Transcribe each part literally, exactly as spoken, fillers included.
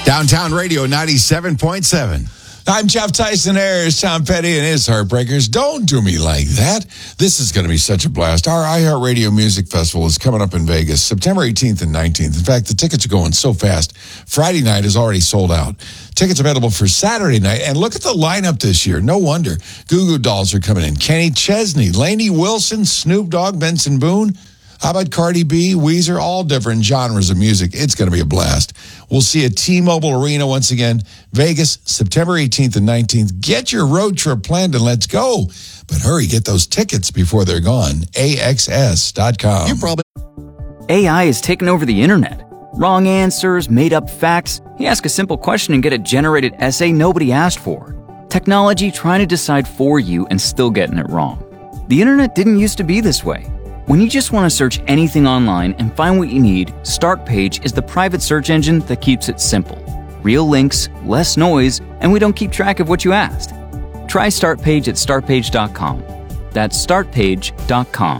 Downtown Radio ninety-seven point seven. I'm Jeff Tyson Ayers, Tom Petty and his Heartbreakers. Don't do me like that. This is going to be such a blast. Our iHeartRadio Music Festival is coming up in Vegas, September eighteenth and nineteenth. In fact, the tickets are going so fast. Friday night is already sold out. Tickets available for Saturday night. And look at the lineup this year. No wonder. Goo Goo Dolls are coming in. Kenny Chesney, Lainey Wilson, Snoop Dogg, Benson Boone. How about Cardi B, Weezer, all different genres of music. It's going to be a blast. We'll see at T-Mobile Arena once again, Vegas, September eighteenth and nineteenth. Get your road trip planned and let's go. But hurry, get those tickets before they're gone. A X S dot com. You probably A I has taken over the internet. Wrong answers, made-up facts. You ask a simple question and get a generated essay nobody asked for. Technology trying to decide for you and still getting it wrong. The internet didn't used to be this way. When you just want to search anything online and find what you need, Startpage is the private search engine that keeps it simple. Real links, less noise, and we don't keep track of what you asked. Try Startpage at start page dot com. That's start page dot com.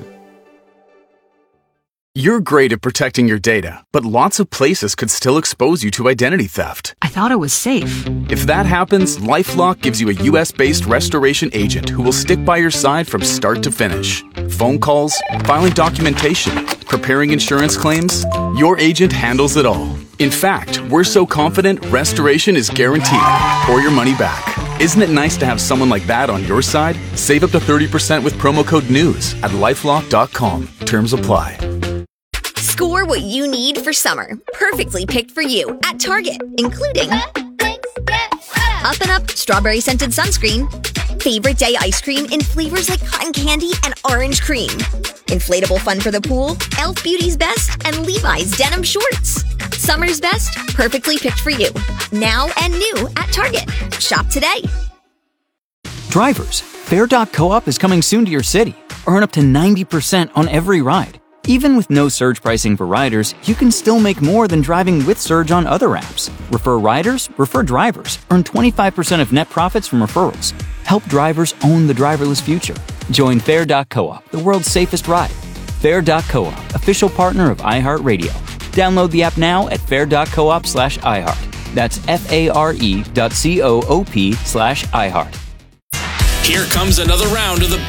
You're great at protecting your data, but lots of places could still expose you to identity theft. I thought it was safe. If that happens, LifeLock gives you a U S-based restoration agent who will stick by your side from start to finish. Phone calls, filing documentation, preparing insurance claims, your agent handles it all. In fact, we're so confident restoration is guaranteed or your money back. Isn't it nice to have someone like that on your side? Save up to thirty percent with promo code NEWS at lifelock dot com. Terms apply. Score what you need for summer. Perfectly picked for you at Target, including Up and Up Strawberry Scented Sunscreen, Favorite Day Ice Cream in flavors like cotton candy and orange cream, Inflatable Fun for the Pool, e l f Beauty's Best, and Levi's Denim Shorts. Summer's best, perfectly picked for you. Now and new at Target. Shop today. Drivers, Fare dot coop is coming soon to your city. Earn up to ninety percent on every ride. Even with no surge pricing for riders, you can still make more than driving with Surge on other apps. Refer riders, refer drivers. Earn twenty-five percent of net profits from referrals. Help drivers own the driverless future. Join Fare dot coop, the world's safest ride. Fare dot coop, official partner of iHeartRadio. Download the app now at fare dot coop slash iHeart. That's F-A-R-E dot C-O-O-P slash iHeart. Here comes another round of the